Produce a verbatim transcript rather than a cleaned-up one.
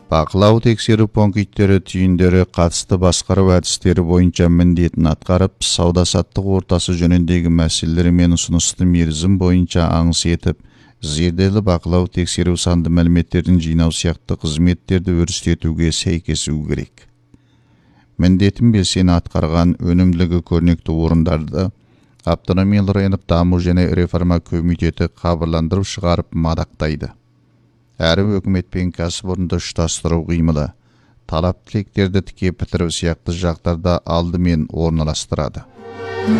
Бақылау тексеру пункттері түйіндері қатысты басқару әдістері бойынша міндетін атқарып, сауда-саттық ортасы жөніндегі мәселелер мен ұсынысты мерзім бойынша аңыс етіп, зерделі бақылау тексеру санды мәліметтердің жинау сияқты қызметтерді өрістетуге сәйкесу керек. Міндетін белсені атқарған өнімділігі көрнекті орындарды автономиялы рынок даму және реформа комитеті хабарландырып шығарып мадақтайды. Әрі өкімет пен кәсіпорынды ұштастыру қимылы, талап тілектерді тіке бітіру сияқты жақтарда алдымен орналастырады.